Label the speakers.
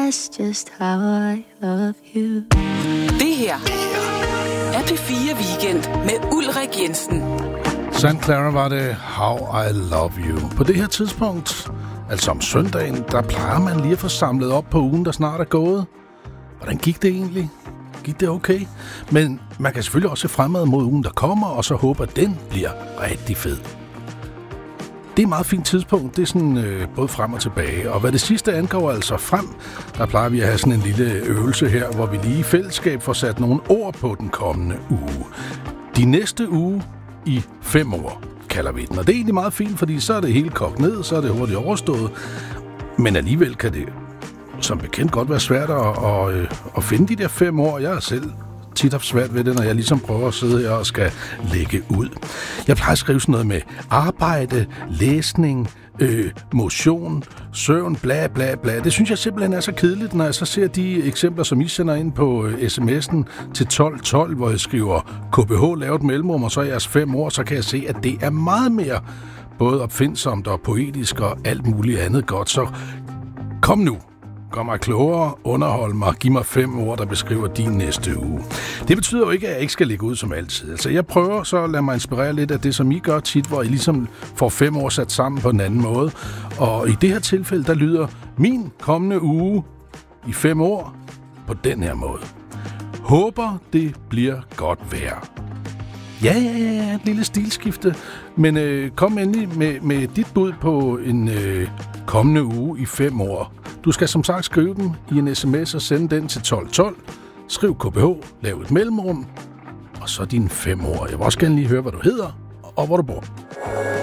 Speaker 1: That's just how I love you.
Speaker 2: Det her er P4 Weekend med Ulrik Jensen.
Speaker 3: St. Clara var det How I Love You. På det her tidspunkt, altså om søndagen, der plejer man lige at få samlet op på ugen, der snart er gået. Hvordan gik det egentlig? Gik det okay? Men man kan selvfølgelig også se fremad mod ugen, der kommer, og så håber, at den bliver rigtig fed. Det er et meget fint tidspunkt. Det er sådan både frem og tilbage. Og hvad det sidste angår altså frem, der plejer vi at have sådan en lille øvelse her, hvor vi lige i fællesskab får sat nogle ord på den kommende uge. De næste uge i 5 år, kalder vi den. Og det er egentlig meget fint, fordi så er det helt kogt ned, så er det hurtigt overstået. Men alligevel kan det som bekendt godt være svært at finde de der 5 år. Jeg har selv tit haft svært ved det, når jeg ligesom prøver at sidde her og skal lægge ud. Jeg plejer at skrive sådan noget med arbejde, læsning, motion, søvn, bla bla bla. Det synes jeg simpelthen er så kedeligt, når jeg så ser de eksempler, som I sender ind på sms'en til 1212, hvor jeg skriver KBH lavet mellemrum, og så jeres 5 år, så kan jeg se, at det er meget mere både opfindsomt og poetisk og alt muligt andet godt. Så kom nu. Gør mig klogere, underhold mig, giv mig 5 ord, der beskriver din næste uge. Det betyder jo ikke, at jeg ikke skal lægge ud som altid. Altså, jeg prøver så at lade mig inspirere lidt af det, som I gør tit, hvor I ligesom får 5 år sat sammen på en anden måde. Og i det her tilfælde, der lyder min kommende uge i 5 år på den her måde. Håber, det bliver godt vejr. Ja, et lille stilskifte. Men kom endelig med dit bud på en kommende uge i 5 år. Du skal som sagt skrive dem i en sms og sende den til 1212. Skriv KBH, lav et mellemrum, og så dine 5 år. Jeg vil også gerne lige høre, hvad du hedder og hvor du bor.